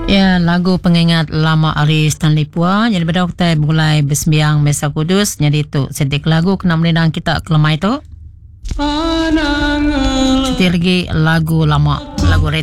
Ya, lagu pengingat lama Ari Stanley Pua. Jadi pada waktu mulai bersembiang Mesa Kudus. Jadi itu sedik lagu kena melindang kita kelemah itu. Sedik lagi lagu lama, lagu